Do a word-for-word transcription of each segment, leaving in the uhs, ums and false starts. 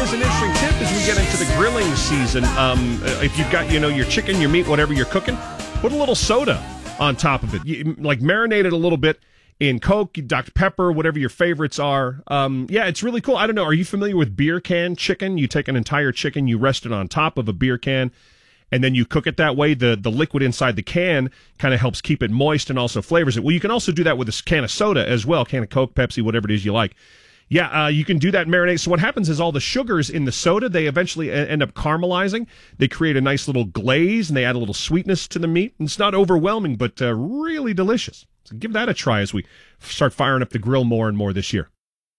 is an interesting tip as we get into the grilling season. Um, if you've got, you know, your chicken, your meat, whatever you're cooking, put a little soda on top of it. You, like marinate it a little bit in Coke, Doctor Pepper, whatever your favorites are. Um, yeah, it's really cool. I don't know. Are you familiar with beer can chicken? You take an entire chicken, you rest it on top of a beer can, and then you cook it that way. The the liquid inside the can kind of helps keep it moist and also flavors it. Well, you can also do that with a can of soda as well, can of Coke, Pepsi, whatever it is you like. Yeah, uh, you can do that and marinate. So what happens is all the sugars in the soda, they eventually end up caramelizing. They create a nice little glaze, and they add a little sweetness to the meat. And it's not overwhelming, but uh, really delicious. So give that a try as we start firing up the grill more and more this year.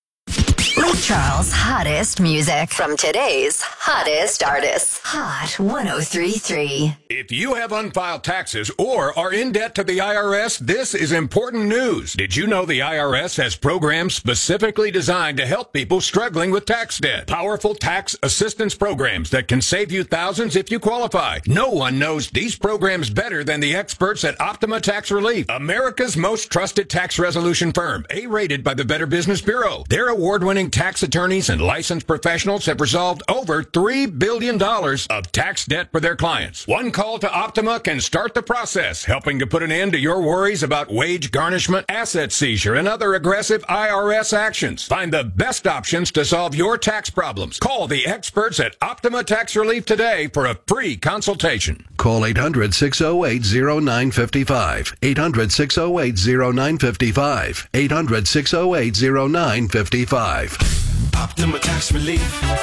Lake Charles' hottest music from today's hottest artists. Hot one oh three point three. If you have unfiled taxes or are in debt to the I R S, this is important news. Did you know the I R S has programs specifically designed to help people struggling with tax debt? Powerful tax assistance programs that can save you thousands if you qualify. No one knows these programs better than the experts at Optima Tax Relief, America's most trusted tax resolution firm, A-rated by the Better Business Bureau. Their award-winning tax attorneys and licensed professionals have resolved over three billion dollars of tax debt for their clients. One call to Optima can start the process, helping to put an end to your worries about wage garnishment, asset seizure, and other aggressive I R S actions. Find the best options to solve your tax problems. Call the experts at Optima Tax Relief today for a free consultation. Call eight hundred, six oh eight, oh nine five five. eight hundred, six oh eight, oh nine five five. eight hundred, six oh eight, oh nine five five. Optima Tax Relief.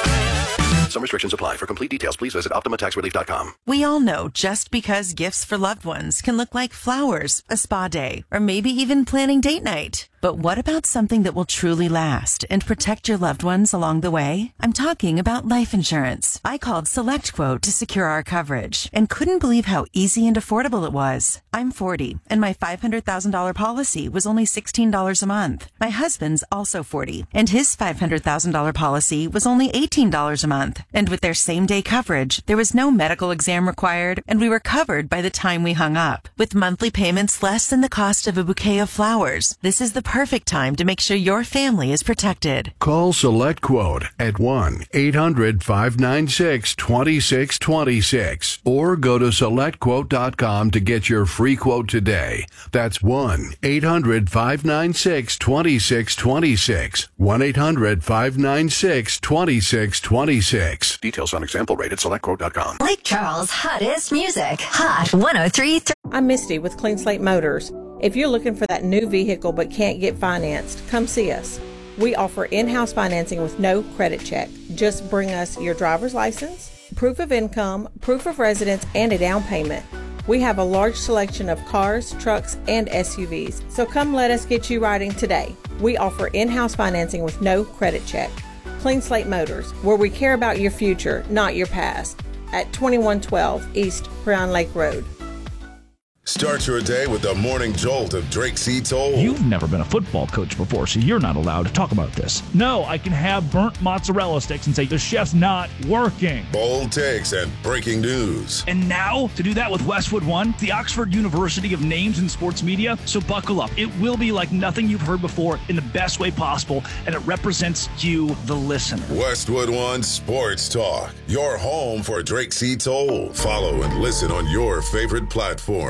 Some restrictions apply. For complete details, please visit optima tax relief dot com. We all know just because gifts for loved ones can look like flowers, a spa day, or maybe even planning date night. But what about something that will truly last and protect your loved ones along the way? I'm talking about life insurance. I called SelectQuote to secure our coverage and couldn't believe how easy and affordable it was. I'm forty, and my five hundred thousand dollars policy was only sixteen dollars a month. My husband's also forty, and his five hundred thousand dollars policy was only eighteen dollars a month. And with their same-day coverage, there was no medical exam required, and we were covered by the time we hung up. With monthly payments less than the cost of a bouquet of flowers, this is the perfect time to make sure your family is protected. Call SelectQuote at one eight hundred, five nine six, two six two six or go to select quote dot com to get your free quote today. That's one eight hundred, five nine six, two six two six. one eight hundred, five nine six, two six two six. Details on example rate at select quote dot com. Lake Charles' hottest music. Hot one oh three point three. I'm Misty with Clean Slate Motors. If you're looking for that new vehicle but can't get financed, come see us. We offer in-house financing with no credit check. Just bring us your driver's license, proof of income, proof of residence, and a down payment. We have a large selection of cars, trucks, and S U Vs, so come let us get you riding today. We offer in-house financing with no credit check. Clean Slate Motors, where we care about your future, not your past. At twenty-one twelve East Crown Lake Road. Start your day with the morning jolt of Drake C. Toll. You've never been a football coach before, so you're not allowed to talk about this. No, I can have burnt mozzarella sticks and say the chef's not working. Bold takes and breaking news. And now, to do that with Westwood One, the Oxford University of Names in Sports Media. So buckle up. It will be like nothing you've heard before in the best way possible, and it represents you, the listener. Westwood One Sports Talk, your home for Drake C. Toll. Follow and listen on your favorite platform.